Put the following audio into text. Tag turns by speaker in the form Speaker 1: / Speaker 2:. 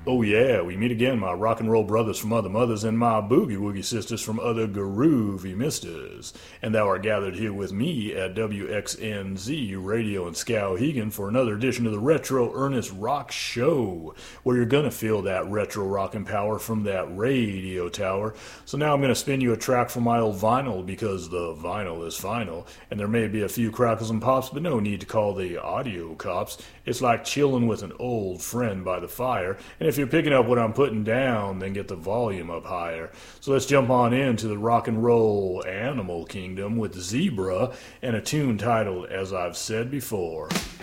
Speaker 1: Oh yeah, we meet again, my rock and roll brothers from other mothers and my boogie woogie sisters from other groovy misters. And thou art gathered here with me at WXNZ Radio in Skowhegan for another edition of the Retro Ernest Rock Show, where you're gonna feel that retro rockin' power from that radio tower. So now I'm gonna spin you a track from my old vinyl because the vinyl is final, and there may be a few crackles and pops, but no need to call the audio cops. It's like chillin' with an old friend by the fire, and if you're picking up what I'm putting down, then get the volume up higher. So let's jump on into the rock and roll animal kingdom with Zebra and a tune titled As I've Said Before.